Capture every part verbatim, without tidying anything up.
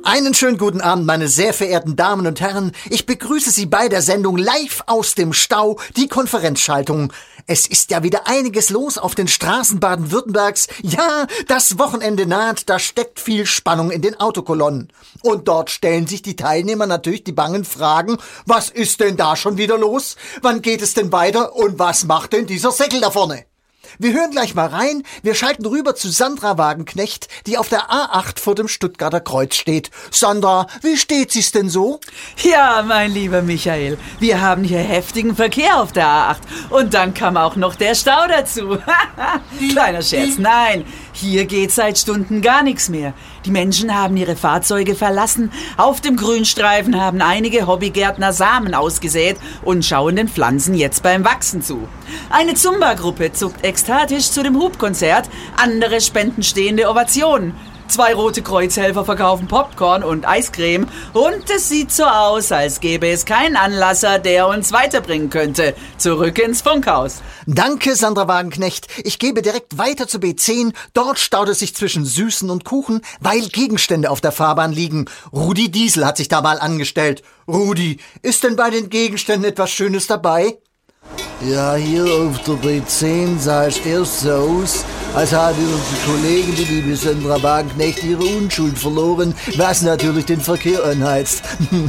Einen schönen guten Abend, meine sehr verehrten Damen und Herren. Ich begrüße Sie bei der Sendung Live aus dem Stau, die Konferenzschaltung. Es ist ja wieder einiges los auf den Straßen Baden-Württembergs. Ja, das Wochenende naht, da steckt viel Spannung in den Autokolonnen. Und dort stellen sich die Teilnehmer natürlich die bangen Fragen, was ist denn da schon wieder los? Wann geht es denn weiter und was macht denn dieser Säckel da vorne? Wir hören gleich mal rein. Wir schalten rüber zu Sandra Wagenknecht, die auf der A acht vor dem Stuttgarter Kreuz steht. Sandra, wie steht sie's denn so? Ja, mein lieber Michael, wir haben hier heftigen Verkehr auf der A acht. Und dann kam auch noch der Stau dazu. Kleiner Scherz, nein, hier geht seit Stunden gar nichts mehr. Die Menschen haben ihre Fahrzeuge verlassen. Auf dem Grünstreifen haben einige Hobbygärtner Samen ausgesät und schauen den Pflanzen jetzt beim Wachsen zu. Eine Zumba-Gruppe zuckt ekstatisch zu dem Hupkonzert, andere spenden stehende Ovationen. Zwei Rote Kreuzhelfer verkaufen Popcorn und Eiscreme und es sieht so aus, als gäbe es keinen Anlasser, der uns weiterbringen könnte. Zurück ins Funkhaus. Danke, Sandra Wagenknecht. Ich gebe direkt weiter zu B zehn. Dort staut es sich zwischen Süßen und Kuchen, weil Gegenstände auf der Fahrbahn liegen. Rudi Diesel hat sich da mal angestellt. Rudi, ist denn bei den Gegenständen etwas Schönes dabei? Ja, hier auf der B zehn sah es erst so aus, als habe unsere Kollegin, die liebe Sandra Wagenknecht, ihre Unschuld verloren, was natürlich den Verkehr anheizt.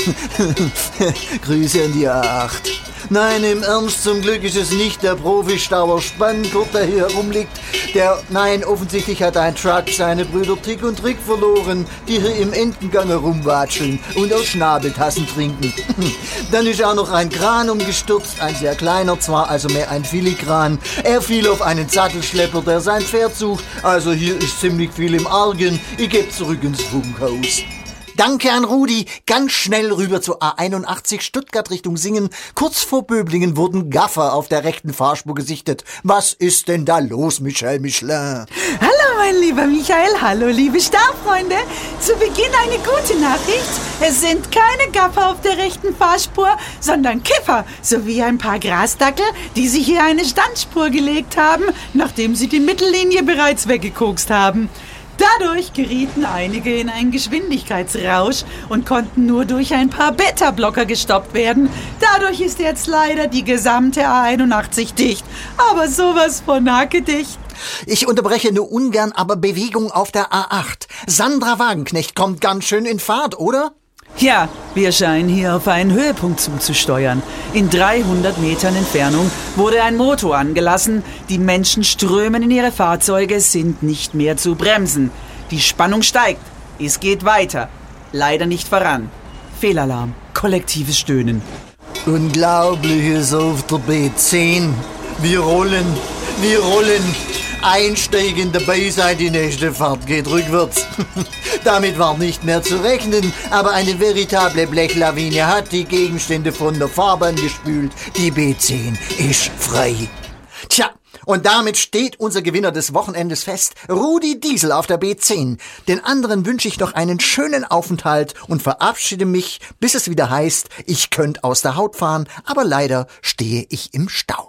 Grüße an die A acht. Nein, im Ernst, zum Glück ist es nicht der Profistauer Spannkurt, der hier herumliegt. Der, nein, offensichtlich hat ein Truck seine Brüder Tick und Trick verloren, die hier im Entengang herumwatscheln und aus Schnabeltassen trinken. Dann ist auch noch ein Kran umgestürzt, ein sehr kleiner zwar, also mehr ein Filigran. Er fiel auf einen Sattelschlepper, der sein Pferd sucht, also hier ist ziemlich viel im Argen. Ich gebe zurück ins Funkhaus. Danke an Rudi. Ganz schnell rüber zur A einundachtzig Stuttgart Richtung Singen. Kurz vor Böblingen wurden Gaffer auf der rechten Fahrspur gesichtet. Was ist denn da los, Michel Michelin? Hallo, mein lieber Michael. Hallo, liebe Staufreunde. Zu Beginn eine gute Nachricht. Es sind keine Gaffer auf der rechten Fahrspur, sondern Kiffer sowie ein paar Grasdackel, die sich hier eine Standspur gelegt haben, nachdem sie die Mittellinie bereits weggekokst haben. Dadurch gerieten einige in einen Geschwindigkeitsrausch und konnten nur durch ein paar Beta-Blocker gestoppt werden. Dadurch ist jetzt leider die gesamte A einundachtzig dicht, aber sowas von hackedicht. Ich unterbreche nur ungern, aber Bewegung auf der A acht. Sandra Wagenknecht kommt ganz schön in Fahrt, oder? Ja, wir scheinen hier auf einen Höhepunkt zuzusteuern. In dreihundert Metern Entfernung wurde ein Motor angelassen. Die Menschen strömen in ihre Fahrzeuge, sind nicht mehr zu bremsen. Die Spannung steigt. Es geht weiter. Leider nicht voran. Fehlalarm. Kollektives Stöhnen. Unglaubliches auf der B zehn. Wir rollen, wir rollen. Einsteigen, dabei sein, die nächste Fahrt geht rückwärts. Damit war nicht mehr zu rechnen, aber eine veritable Blechlawine hat die Gegenstände von der Fahrbahn gespült. Die B zehn ist frei. Tja, und damit steht unser Gewinner des Wochenendes fest, Rudi Diesel auf der B zehn. Den anderen wünsche ich noch einen schönen Aufenthalt und verabschiede mich, bis es wieder heißt, ich könnte aus der Haut fahren, aber leider stehe ich im Stau.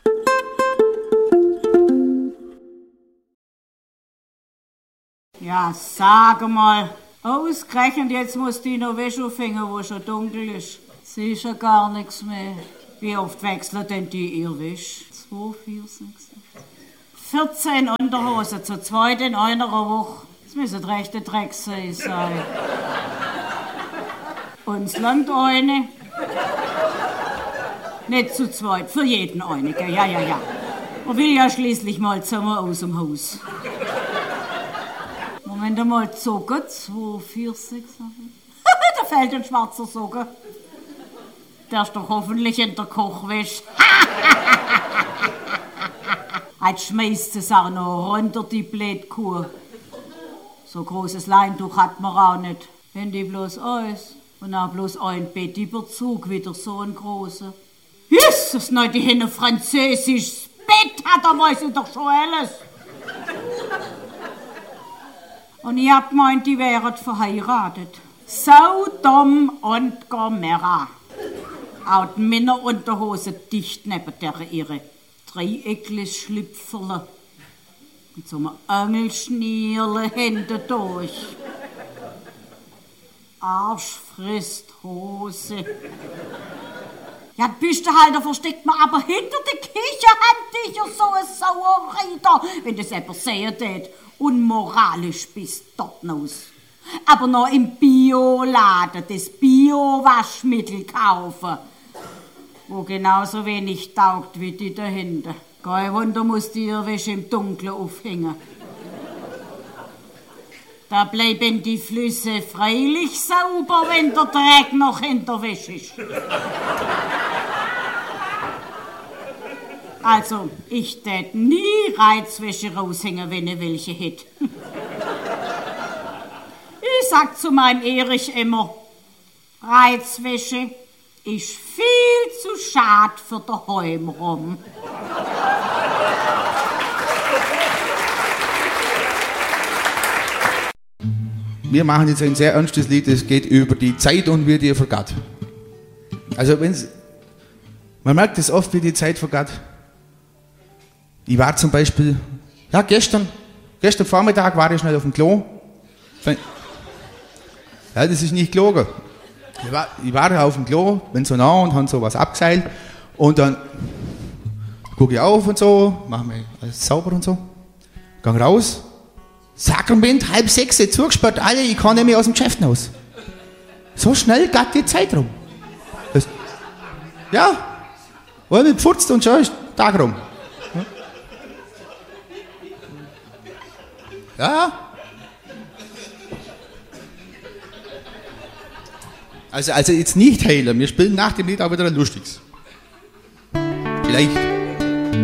Ja, sag mal, ausgerechnet jetzt muss die noch Wäsche aufhängen, wo schon dunkel ist. Sie ist ja gar nichts mehr. Wie oft wechselt denn die ihr Wäsche? Zwei, vier, sechs, vierzehn Unterhosen, zu zweit in einer Woche. Das müssen rechte Drecksäue sein. Uns lernt eine. Nicht zu zweit, für jeden eine, gell? Ja, ja, ja. Man will ja schließlich mal zusammen aus dem Haus. Moment einmal, Socken, zwei, vier, sechs, da fällt ein schwarzer Socken. Der ist doch hoffentlich in der Kochwäsche. Jetzt schmeißt es auch noch runter, die Blätkuh. So großes Leintuch hat man auch nicht. Wenn die bloß eins und auch bloß ein Bettüberzug, wieder so ein großer. Jesus, nein, die haben ein französisches Bett, hat er weiß ich doch schon alles. Und ich hab gemeint, die wären verheiratet. Sodom und Gomorra. Auch die Männerunterhose dicht neben der ihre dreieckles Schlüpferle. Mit so einem Angelschnierle hinten durch. Arsch frisst Hose. Ja, die Büstehalter versteckt man aber hinter der Küche handtücher so ein Sauerreiter, wenn das jemand sehen tät. Unmoralisch bis dort aus. Aber noch im Bioladen das Bio-Waschmittel kaufen, wo genauso wenig taugt wie die dahinter. Kein Wunder, muss die ihre Wäsche im Dunkeln aufhängen. Da bleiben die Flüsse freilich sauber, wenn der Dreck noch in der Wäsche ist. Also, ich tät nie Reizwäsche raushängen, wenn ich welche hätt. Ich sag zu meinem Erich immer, Reizwäsche ist viel zu schad für daheim rum. Wir machen jetzt ein sehr ernstes Lied, das geht über die Zeit und wie die vergeht. Also wenn's, man merkt es oft, wie die Zeit vergeht. Ich war zum Beispiel, ja gestern, gestern Vormittag war ich schnell auf dem Klo. Ja, das ist nicht gelogen. Ich war, ich war auf dem Klo, bin so nah und habe so was abgeseilt und dann gucke ich auf und so, mache mir alles sauber und so, gang raus. Sakrament, halb sechs, zugesperrt alle, ich kann nicht mehr aus dem Geschäft raus. So schnell geht die Zeit rum. Das, ja, weil man pfurzt und schon ist der Tag rum. Ja. Also, also jetzt nicht heilen, wir spielen nach dem Lied auch wieder ein lustiges. Vielleicht.